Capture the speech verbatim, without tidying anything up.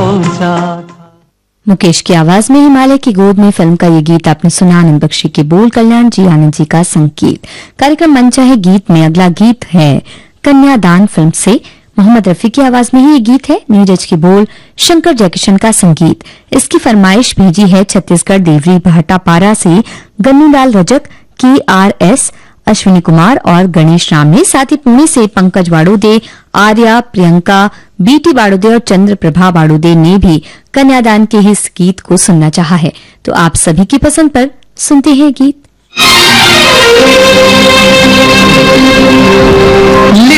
भरोसा था। मुकेश की आवाज में हिमालय की गोद में फिल्म का ये गीत आपने सुना। आनंद बख्शी के बोल, कल्याण जी आनंद जी का संगीत। कार्यक्रम मंचा है गीत में अगला गीत है कन्यादान फिल्म से। मोहम्मद रफी की आवाज में ही ये गीत है। नीरज की बोल, शंकर जयकिशन का संगीत। इसकी फरमाइश भेजी है छत्तीसगढ़ देवरी भाटापारा से गन्नूलाल रजक, के आर एस, अश्विनी कुमार और गणेश राम ने। साथ ही पुणे से पंकज बाड़ोदे, आर्या, प्रियंका, बीटी बाड़ोदे और चंद्र प्रभा बाड़ोदे ने भी कन्यादान के इस गीत को सुनना चाहा है। तो आप सभी की पसंद पर सुनते हैं गीत।